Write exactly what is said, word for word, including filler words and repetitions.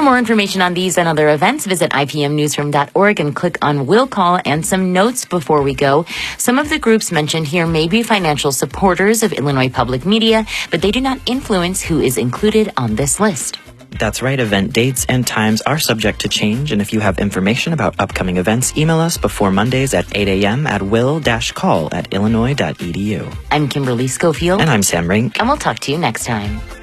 more information on these and other events, visit I P M newsroom dot org and click on Will Call. And some notes before we go. Some of the groups mentioned here may be financial supporters of Illinois Public Media, but they do not influence who is included on this list. That's right. Event dates and times are subject to change. And if you have information about upcoming events, email us before Mondays at eight a.m. at will dash call at illinois dot e d u. I'm Kimberly Schofield. And I'm Sam Rink. And we'll talk to you next time.